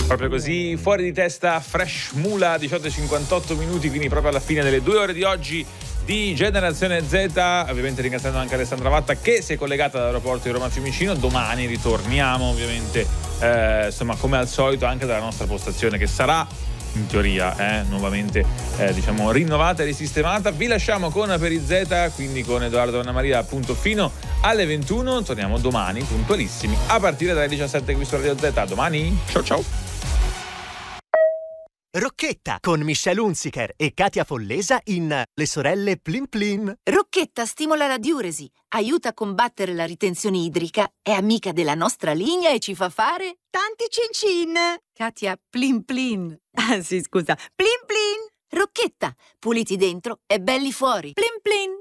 Proprio così, fuori di testa, Fresh Mula, 18:58 minuti, quindi proprio alla fine delle 2 ore di oggi di Generazione Z. Ovviamente ringraziando anche Alessandra Vatta che si è collegata dall'aeroporto di Roma Fiumicino. Domani ritorniamo ovviamente, insomma, come al solito anche dalla nostra postazione, che sarà in teoria nuovamente diciamo rinnovata e risistemata. Vi lasciamo con Per i Z, quindi con Edoardo e Anna Maria, appunto fino alle 21. Torniamo domani puntualissimi a partire dalle 17 qui su Radio Z. A domani, ciao ciao. Rocchetta con Michelle Hunziker e Katia Follesa in Le sorelle Plin Plin. Rocchetta stimola la diuresi, aiuta a combattere la ritenzione idrica, è amica della nostra linea e ci fa fare tanti cin cin. Katia Plin Plin. Ah sì, scusa, Plin Plin. Rocchetta, puliti dentro e belli fuori. Plin Plin.